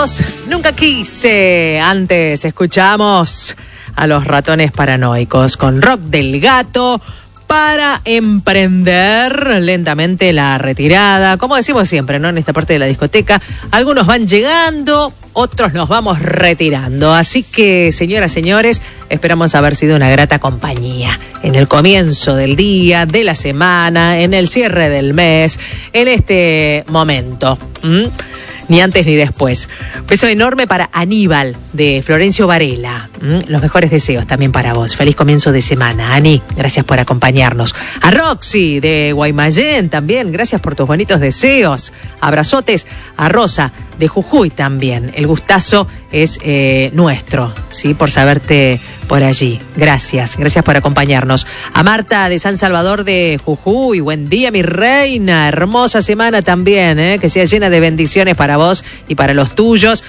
Unidos, nunca quise. Antes escuchamos a los Ratones Paranoicos con Rock del Gato para emprender lentamente la retirada. Como decimos siempre, ¿no? En esta parte de la discoteca, algunos van llegando, otros nos vamos retirando. Así que, señoras, señores, esperamos haber sido una grata compañía en el comienzo del día, de la semana, en el cierre del mes, en este momento. Ni antes ni después. Beso enorme para Aníbal de Florencio Varela. Los mejores deseos también para vos. Feliz comienzo de semana, Ani. Gracias por acompañarnos. A Roxy de Guaymallén también. Gracias por tus bonitos deseos. Abrazotes a Rosa de Jujuy también. El gustazo es nuestro, ¿sí? Por saberte por allí. Gracias por acompañarnos. A Marta de San Salvador de Jujuy. Buen día, mi reina. Hermosa semana también, que sea llena de bendiciones para vos y para los tuyos.